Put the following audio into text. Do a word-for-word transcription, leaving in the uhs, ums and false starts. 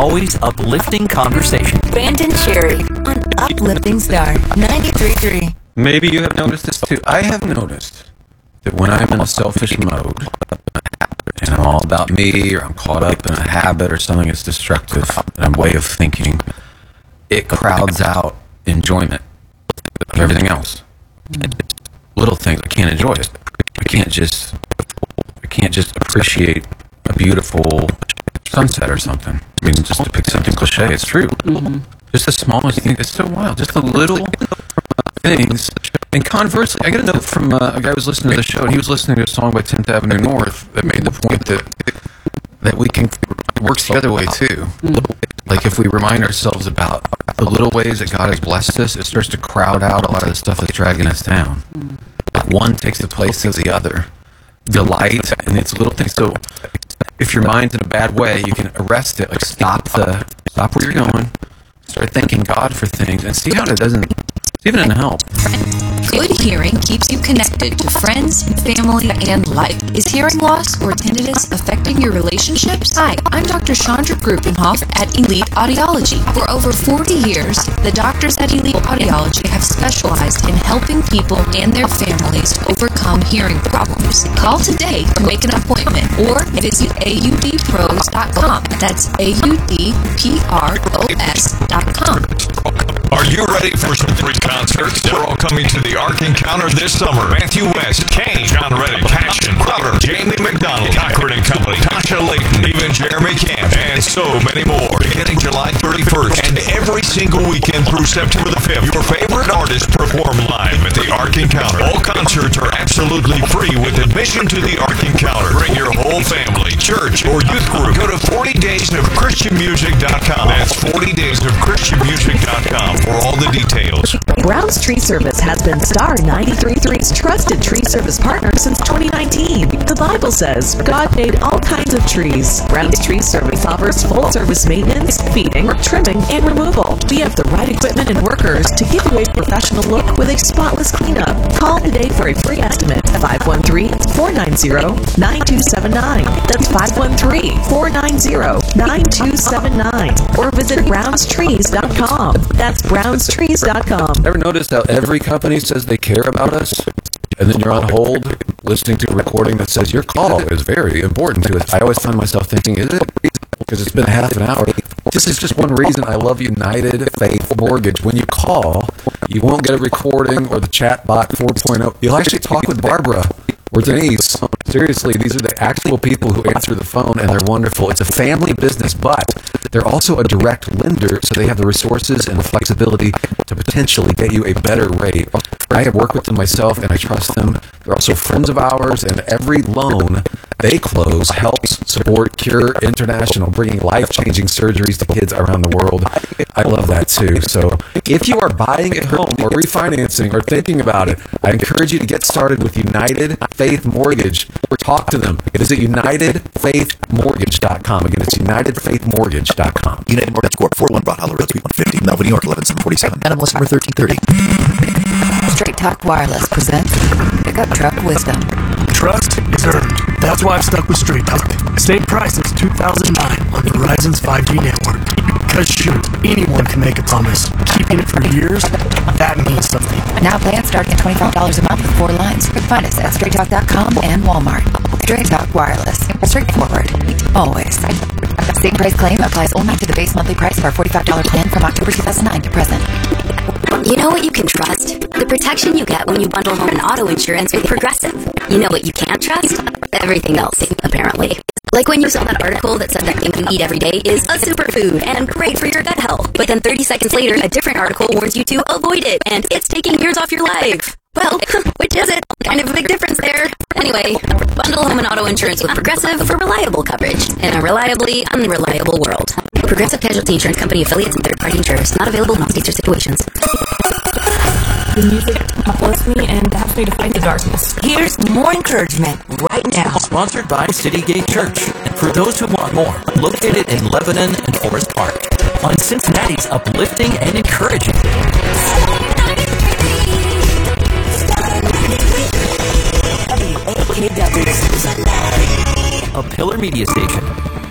always uplifting conversation. Brandon Cherry on Uplifting Star ninety-three point three. Maybe you have noticed this too. I have noticed that when I'm in a selfish mode and I'm all about me, or I'm caught up in a habit or something that's destructive, and a way of thinking, it crowds out enjoyment of everything else. Little things, I can't enjoy it. I can't just, I can't just appreciate a beautiful sunset or something. I mean, just to pick something cliche, it's true. Mm-hmm. Just the smallest thing, it's so wild. Just the little things. And conversely, I got a note from uh, a guy who was listening to the show, and he was listening to a song by tenth Avenue North that made the point that that we can, it works the other way too. Like if we remind ourselves about the little ways that God has blessed us, it starts to crowd out a lot of the stuff that's dragging us down. Like one takes the place of the other. Delight, and it's little things. So if your mind's in a bad way, you can arrest it, like stop the, stop where you're going, start thanking God for things, and see how it doesn't, it's even in help. Good hearing keeps you connected to friends, family, and life. Is hearing loss or tinnitus affecting your relationships? Hi, I'm Doctor Chandra Gruppenhoff at Elite Audiology. For over forty years, the doctors at Elite Audiology have specialized in helping people and their families overcome hearing problems. Call today to make an appointment or visit A U D pros dot com. That's A U D P R O S dot com. Are you ready for some free concerts? They're all coming to the Ark Encounter this summer. Matthew West, Kane, John Reddick, Passion, Crowder, Jamie McDonald, Cochran and Company, Tasha Layton, even Jeremy Camp, and so many more. Beginning July thirty-first and every single weekend through September the fifth, your favorite artists perform live at the Ark Encounter. All concerts are absolutely free with admission to the Ark Encounter. Bring your whole family, church, or youth group. Go to forty days of christian music dot com. That's forty days of christian music dot com for all the details. Brown's Tree Service has been Star ninety-three point three's trusted tree service partner since twenty nineteen. The Bible says God made all kinds of trees. Brown's Tree Service offers full service maintenance, feeding, trimming, and removal. We have the right equipment and workers to give you a professional look with a spotless cleanup. Call today for a free estimate. five one three, four nine zero, nine two seven nine. That's five one three, four nine zero, nine two seven nine. Or visit browns trees dot com. That's browns trees dot com. Ever noticed how every company says they care about us, and then you're on hold listening to a recording that says your call is very important to us? I always find myself thinking, is it? Because it's been half an hour. This is just one reason I love United Faith Mortgage. When you call, you won't get a recording or the chat bot four point oh. You'll actually talk with Barbara or Denise. Seriously, these are the actual people who answer the phone, and they're wonderful. It's a family business, but they're also a direct lender, so they have the resources and the flexibility to potentially get you a better rate. I have worked with them myself, and I trust them. They're also friends of ours, and every loan they close helps support Cure International, bringing life-changing surgeries to kids around the world. I love that, too. So if you are buying a home or refinancing or thinking about it, I encourage you to get started with United Faith Mortgage. Talk to them. It is at united faith mortgage dot com. Again, it's united faith mortgage dot com. United Mortgage Corp, four oh one Broad Hollow Road, Suite one fifty, Melville, New York, eleven seven forty-seven. N M L S number thirteen thirty. Straight Talk Wireless presents Pickup Truck Wisdom. Trust is earned. That's why I've stuck with Straight Talk. Same price since two thousand nine on Verizon's five G network. Because shoot, anyone can make a promise. Keeping it for years, that means something. Now plans starting at twenty-five dollars a month with four lines. Find us at straight talk dot com and Walmart. Straight Talk Wireless. Straightforward. Always. Same price claim applies only to the base monthly price of our forty-five dollars plan from October two thousand nine to present. You know what you can trust? The protection you get when you bundle home and auto insurance with Progressive. You know what you can't trust? Everything else, apparently. Like when you saw that article that said that things you eat every day is a superfood and great for your gut health. But then thirty seconds later, a different article warns you to avoid it and it's taking years off your life. Well, which is it? Kind of a big difference there. Anyway, bundle home and auto insurance with Progressive for reliable coverage in a reliably unreliable world. Progressive Casualty Insurance Company affiliates and third-party insurers. Not available in all states or situations. The music uplifts me and helps me to fight the darkness. Here's more encouragement right now. Sponsored by City Gate Church. And for those who want more, located in Lebanon and Forest Park. On Cincinnati's uplifting and encouraging. A Pillar Media Station.